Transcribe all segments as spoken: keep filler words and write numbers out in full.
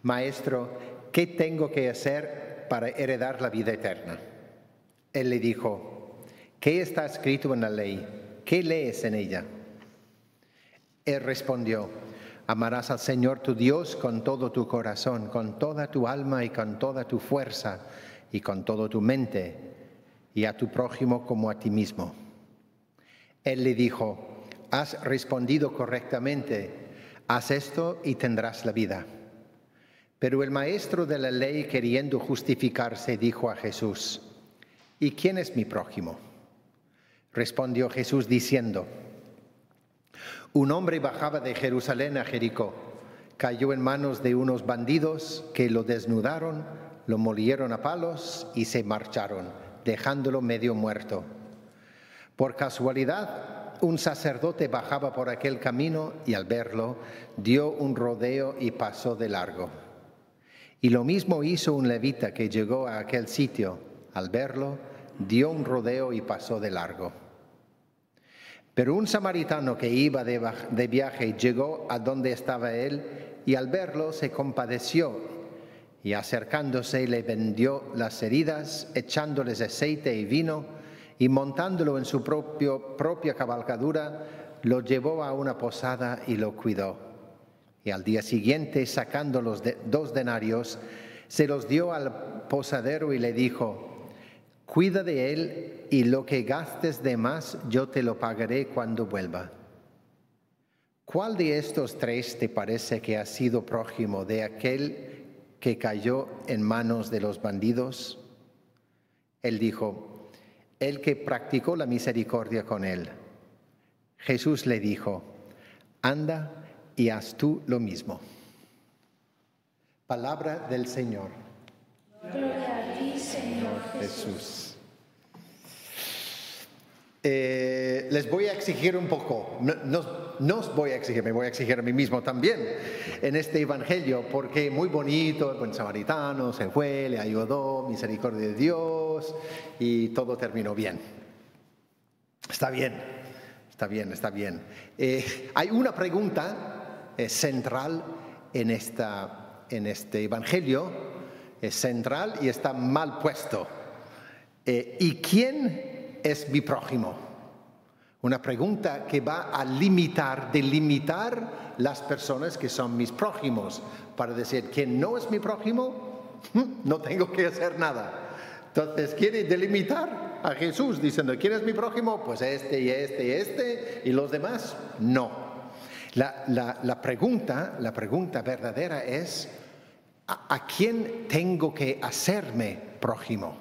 Maestro, ¿qué tengo que hacer para heredar la vida eterna? Él le dijo, ¿qué está escrito en la ley? ¿Qué lees en ella? Él respondió, amarás al Señor tu Dios con todo tu corazón, con toda tu alma y con toda tu fuerza y con toda tu mente, y a tu prójimo como a ti mismo. Él le dijo, has respondido correctamente, haz esto y tendrás la vida. Pero el maestro de la ley, queriendo justificarse, dijo a Jesús, ¿y quién es mi prójimo? Respondió Jesús diciendo, un hombre bajaba de Jerusalén a Jericó, cayó en manos de unos bandidos que lo desnudaron, lo molieron a palos y se marcharon, dejándolo medio muerto. Por casualidad, un sacerdote bajaba por aquel camino y al verlo, dio un rodeo y pasó de largo. Y lo mismo hizo un levita que llegó a aquel sitio. Al verlo, dio un rodeo y pasó de largo. Pero un samaritano que iba de, de viaje llegó a donde estaba él y al verlo se compadeció y acercándose le vendió las heridas, echándoles aceite y vino y montándolo en su propio, propia cabalgadura, lo llevó a una posada y lo cuidó. Y al día siguiente, sacando los de, dos denarios, se los dio al posadero y le dijo, cuida de él y lo que gastes de más yo te lo pagaré cuando vuelva. ¿Cuál de estos tres te parece que ha sido prójimo de aquel que cayó en manos de los bandidos? Él dijo, el que practicó la misericordia con él. Jesús le dijo, anda y haz tú lo mismo. Palabra del Señor. Gloria a ti, Señor Jesús. Eh, les voy a exigir un poco, no, no, no os voy a exigir, me voy a exigir a mí mismo también en este evangelio, porque muy bonito, el buen samaritano se fue, le ayudó, misericordia de Dios y todo terminó bien. Está bien, está bien, está bien. Eh, hay una pregunta eh, central en, esta, en este evangelio, es central y está mal puesto. Eh, ¿Y quién es mi prójimo? Una pregunta que va a limitar, delimitar las personas que son mis prójimos. Para decir, ¿quién no es mi prójimo? No tengo que hacer nada. Entonces, quiere delimitar a Jesús diciendo, ¿quién es mi prójimo? Pues este y este y este y los demás. No. La, la, la, pregunta, la pregunta verdadera es, ¿a, a quién tengo que hacerme prójimo?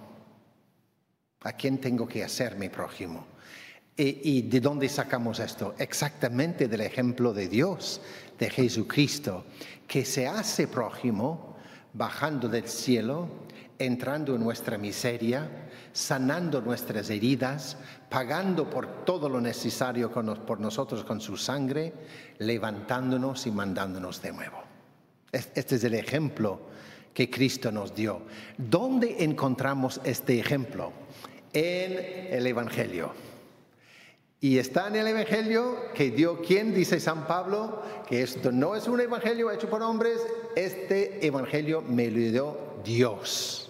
¿A quién tengo que hacerme prójimo? ¿Y, ¿Y de dónde sacamos esto? Exactamente del ejemplo de Dios, de Jesucristo, que se hace prójimo bajando del cielo, entrando en nuestra miseria, sanando nuestras heridas, pagando por todo lo necesario con, por nosotros con su sangre, levantándonos y mandándonos de nuevo. Este es el ejemplo que Cristo nos dio. ¿Dónde encontramos este ejemplo? En el Evangelio. Y está en el Evangelio que dio, ¿quién? Dice San Pablo, que esto no es un Evangelio hecho por hombres, este Evangelio me lo dio Dios.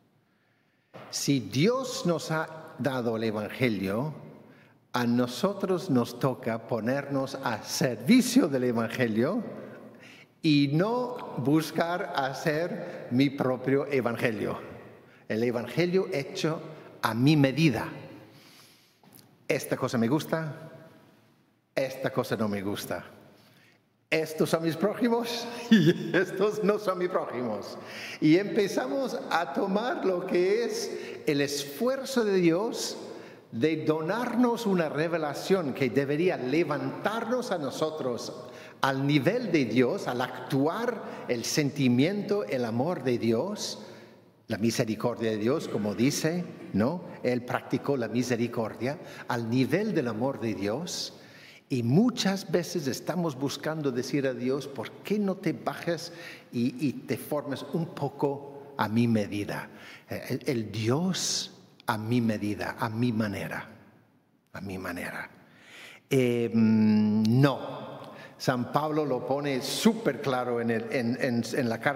Si Dios nos ha dado el Evangelio, a nosotros nos toca ponernos a servicio del Evangelio y no buscar hacer mi propio Evangelio. El Evangelio hecho a mi medida. Esta cosa me gusta, esta cosa no me gusta. Estos son mis prójimos y estos no son mis prójimos. Y empezamos a tomar lo que es el esfuerzo de Dios de donarnos una revelación que debería levantarnos a nosotros al nivel de Dios, al actuar el sentimiento, el amor de Dios, la misericordia de Dios, como dice, ¿no? Él practicó la misericordia al nivel del amor de Dios. Y muchas veces estamos buscando decir a Dios, ¿por qué no te bajas y, y te formes un poco a mi medida? El, el Dios a mi medida, a mi manera, a mi manera. Eh, no, San Pablo lo pone súper claro en, el, en, en, en la carta